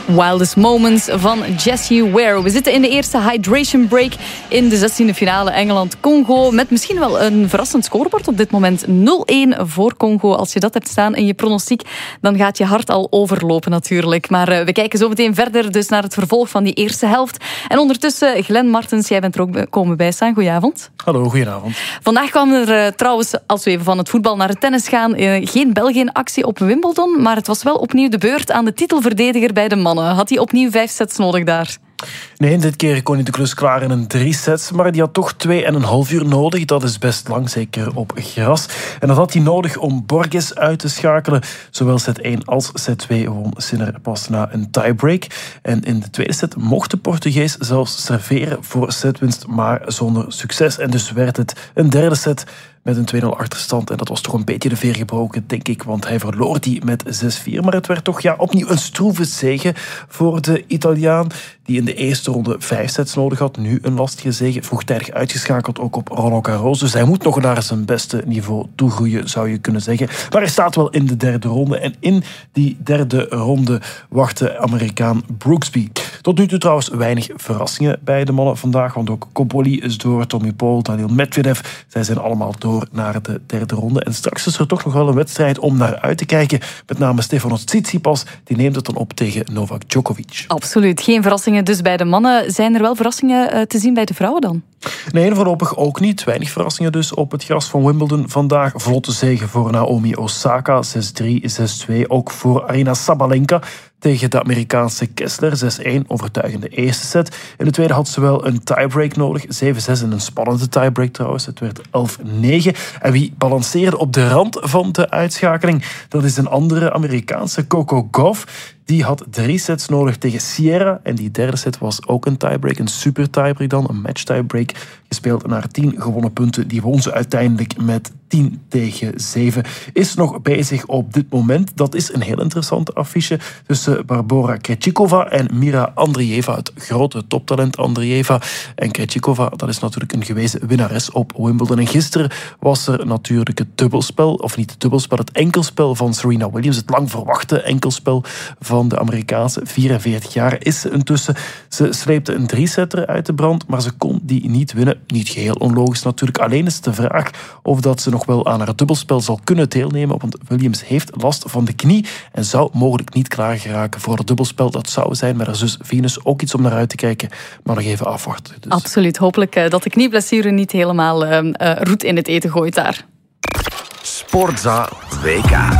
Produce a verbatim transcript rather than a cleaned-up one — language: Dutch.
Wildest Moments van Jessie Ware. We zitten in de eerste hydration break in de zestiende finale Engeland-Congo. Met misschien wel een verrassend scorebord op dit moment. nul-één voor Congo. Als je dat hebt staan in je pronostiek, dan gaat je hart al overlopen natuurlijk. Maar uh, we kijken zo meteen verder dus naar het vervolg van die eerste helft. En ondertussen, Glenn Martens, jij bent er ook komen bijstaan. Goedenavond. Hallo, goedenavond. Vandaag kwam er uh, trouwens, als we even van het voetbal naar het tennis gaan, uh, geen België in actie op Wimbledon, maar het was wel opnieuw de beurt aan de titelverdediger bij de mannen. Had hij opnieuw vijf sets nodig daar? Nee, dit keer kon hij de klus klaar in een drie sets, maar die had toch twee en een half uur nodig. Dat is best lang, zeker op gras. En dat had hij nodig om Borges uit te schakelen. Zowel set één als set twee won Sinner pas na een tiebreak. En in de tweede set mocht de Portugees zelfs serveren voor setwinst, maar zonder succes. En dus werd het een derde set met een twee nul achterstand. En dat was toch een beetje de veer gebroken, denk ik, want hij verloor die met zes vier. Maar het werd toch ja, opnieuw een stroeve zege voor de Italiaan, die in de eerste ronde vijf sets nodig had. Nu een lastige zege, vroegtijdig uitgeschakeld ook op Roland Garros. Dus hij moet nog naar zijn beste niveau toegroeien, zou je kunnen zeggen. Maar hij staat wel in de derde ronde. En in die derde ronde wacht de Amerikaan Brooksby. Tot nu toe trouwens weinig verrassingen bij de mannen vandaag. Want ook Cobolli is door, Tommy Paul, Daniil Medvedev. Zij zijn allemaal door naar de derde ronde. En straks is er toch nog wel een wedstrijd om naar uit te kijken. Met name Stefanos Tsitsipas. Die neemt het dan op tegen Novak Djokovic. Absoluut, geen verrassingen dus bij de mannen. Zijn er wel verrassingen te zien bij de vrouwen dan? Nee, voorlopig ook niet. Weinig verrassingen dus op het gras van Wimbledon vandaag. Vlotte zege voor Naomi Osaka, zes drie, zes twee. Ook voor Aryna Sabalenka tegen de Amerikaanse Kessler, zes één. Overtuigende eerste set. In de tweede had ze wel een tiebreak nodig. zeven zes en een spannende tiebreak trouwens. Het werd elf negen. En wie balanceerde op de rand van de uitschakeling? Dat is een andere Amerikaanse, Coco Gauff. Die had drie sets nodig tegen Sierra. En die derde set was ook een tiebreak. Een super tiebreak dan. Een match tiebreak. Gespeeld naar tien gewonnen punten. Die won ze uiteindelijk met tien tegen zeven. Is nog bezig op dit moment. Dat is een heel interessante affiche tussen Barbora Krejcikova en Mira Andreeva. Het grote toptalent Andreeva. En Krejcikova, dat is natuurlijk een gewezen winnares op Wimbledon. En gisteren was er natuurlijk het dubbelspel. Of niet het dubbelspel, het enkelspel van Serena Williams. Het lang verwachte enkelspel van de Amerikaanse. vierenveertig jaar is ze intussen. Ze sleepte een drie-setter uit de brand, maar ze kon die niet winnen. Niet geheel onlogisch natuurlijk. Alleen is de vraag of dat ze nog wel aan haar dubbelspel zal kunnen deelnemen, want Williams heeft last van de knie en zou mogelijk niet klaar geraken voor het dubbelspel. Dat zou zijn met haar zus Venus ook iets om naar uit te kijken, maar nog even afwachten. Dus. Absoluut. Hopelijk uh, dat de knieblessure niet helemaal uh, uh, roet in het eten gooit daar. Sportza W K.